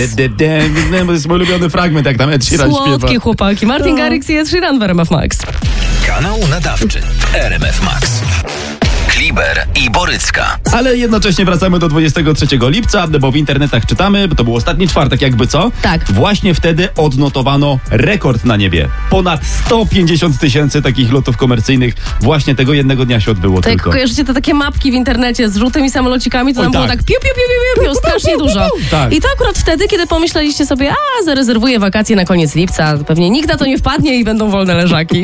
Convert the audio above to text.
To jest mój ulubiony fragment, jak tam Ed Sheeran śpiewa. Słodkie chłopaki. Martin Garrix i Ed Sheeran w RMF Max. Kanał nadawczy RMF Max. Kliber i Borycka. Ale jednocześnie wracamy do 23 lipca, bo w internetach czytamy, bo to był ostatni czwartek, jakby co. Tak. Właśnie wtedy odnotowano rekord na niebie. Ponad 150 000 takich lotów komercyjnych właśnie tego jednego dnia się odbyło To jak tylko. kojarzycie te takie mapki w internecie z żółtymi samolocikami, to Oj, tam było tak. tak piu, piu, piu, piu, piu, strasznie dużo. Tak. I to akurat wtedy, kiedy pomyśleliście sobie, zarezerwuję wakacje na koniec lipca, pewnie nikt na to nie wpadnie i będą wolne leżaki.